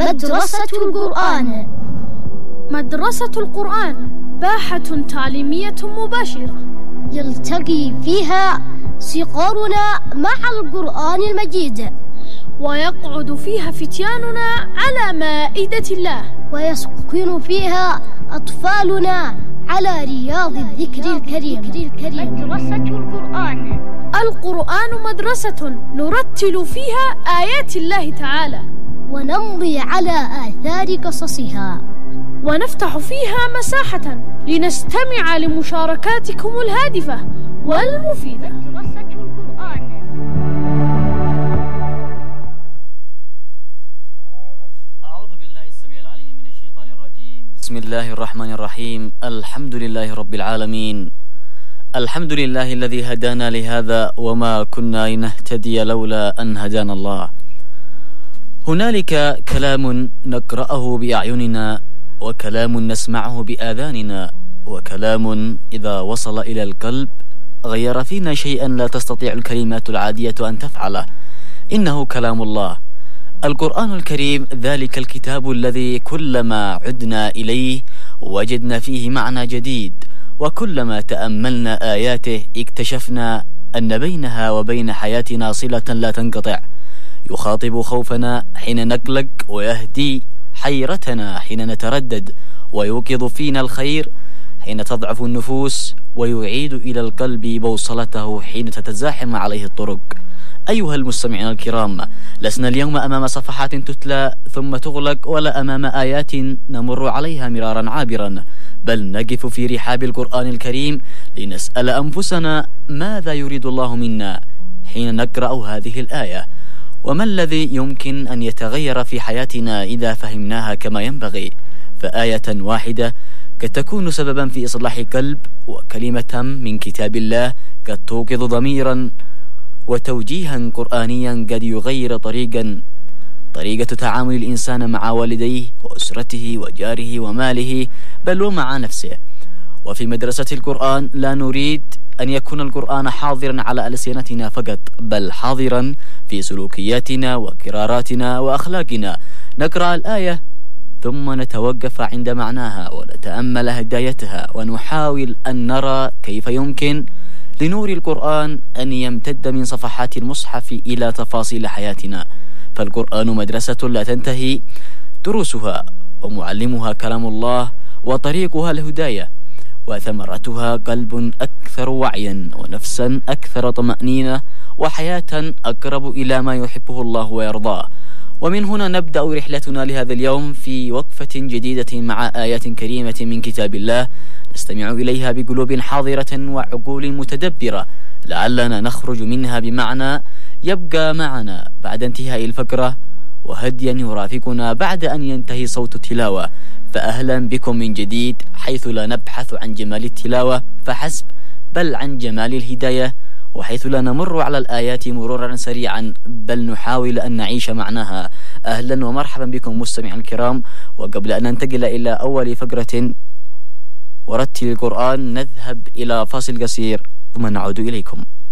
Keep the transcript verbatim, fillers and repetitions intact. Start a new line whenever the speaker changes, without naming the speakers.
مدرسة القرآن.
مدرسة القرآن باحة تعليمية مباشرة
يلتقي فيها صغارنا مع القرآن المجيد،
ويقعد فيها فتياننا على مائدة الله،
ويسكن فيها أطفالنا على رياض الذكر الكريم.
مدرسة القرآن. القرآن مدرسة نرتل فيها آيات الله تعالى،
ونمضي على آثار قصصها،
ونفتح فيها مساحة لنستمع لمشاركاتكم الهادفة والمفيدة. مدرسة القرآن.
أعوذ بالله السميع العليم من الشيطان الرجيم. بسم الله الرحمن الرحيم. الحمد لله رب العالمين. الحمد لله الذي هدانا لهذا وما كنا لنهتدي لولا أن هدانا الله. هنالك كلام نقرأه بأعيننا، وكلام نسمعه بآذاننا، وكلام إذا وصل إلى القلب غير فينا شيئا لا تستطيع الكلمات العادية أن تفعله. إنه كلام الله القرآن الكريم، ذلك الكتاب الذي كلما عدنا إليه وجدنا فيه معنى جديد، وكلما تأملنا آياته اكتشفنا أن بينها وبين حياتنا صلة لا تنقطع، يخاطب خوفنا حين نقلق، ويهدي حيرتنا حين نتردد، ويوقظ فينا الخير حين تضعف النفوس، ويعيد إلى القلب بوصلته حين تتزاحم عليه الطرق. أيها المستمعين الكرام، لسنا اليوم أمام صفحات تتلى ثم تغلق، ولا أمام آيات نمر عليها مرارا عابرا، بل نقف في رحاب القرآن الكريم لنسأل أنفسنا ماذا يريد الله منا حين نقرأ هذه الآية، وما الذي يمكن أن يتغير في حياتنا إذا فهمناها كما ينبغي. فآية واحدة قد تكون سببا في إصلاح قلب، وكلمة من كتاب الله قد توقظ ضميرا، وتوجيها قرآنيا قد يغير طريقا طريقة تعامل الإنسان مع والديه وأسرته وجاره وماله، بل ومع نفسه. وفي مدرسة القرآن لا نريد أن يكون القرآن حاضرا على ألسنتنا فقط، بل حاضرا في سلوكياتنا وقراراتنا وأخلاقنا. نقرأ الآية ثم نتوقف عند معناها ونتأمل هدايتها، ونحاول أن نرى كيف يمكن لنور القرآن أن يمتد من صفحات المصحف إلى تفاصيل حياتنا. فالقرآن مدرسة لا تنتهي، دروسها ومعلمها كلام الله، وطريقها الهداية، وثمرتها قلب أكثر وعيا، ونفسا أكثر طمأنينة، وحياة أقرب إلى ما يحبه الله ويرضاه. ومن هنا نبدأ رحلتنا لهذا اليوم في وقفة جديدة مع آيات كريمة من كتاب الله، نستمع إليها بقلوب حاضرة وعقول متدبرة، لعلنا نخرج منها بمعنى يبقى معنا بعد انتهاء الفقرة، وهديا يرافقنا بعد أن ينتهي صوت التلاوة. فأهلا بكم من جديد، حيث لا نبحث عن جمال التلاوة فحسب، بل عن جمال الهداية، وحيث لا نمر على الآيات مرورا سريعا، بل نحاول أن نعيش معناها. أهلا ومرحبا بكم مستمعين الكرام. وقبل أن ننتقل إلى أول فقرة ورتل القرآن، نذهب إلى فاصل قصير ثم نعود إليكم.